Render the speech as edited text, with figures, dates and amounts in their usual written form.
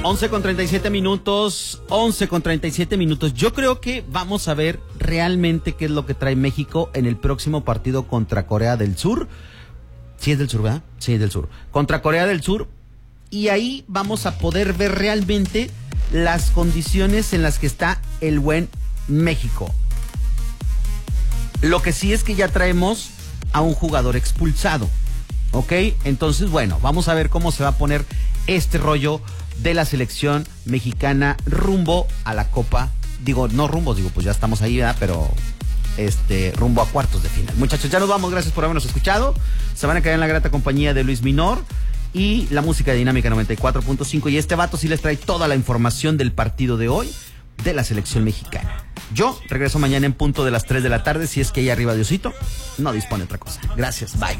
11:37 minutos, 11:37 minutos. Yo creo que vamos a ver realmente qué es lo que trae México en el próximo partido contra Corea del Sur. Sí es del sur, ¿verdad? Sí es del sur. Contra Corea del Sur. Y ahí vamos a poder ver realmente las condiciones en las que está el buen México. Lo que sí es que ya traemos a un jugador expulsado, ¿ok? Entonces, bueno, vamos a ver cómo se va a poner este rollo de la selección mexicana rumbo a la Copa. Pues ya estamos ahí, ¿verdad? Pero rumbo a cuartos de final. Muchachos, ya nos vamos, gracias por habernos escuchado. Se van a quedar en la grata compañía de Luis Minor y la música de Dinámica 94.5. Y este vato sí les trae toda la información del partido de hoy de la selección mexicana. Yo regreso mañana en punto de las 3 de la tarde, si es que ahí arriba Diosito no dispone otra cosa. Gracias, bye.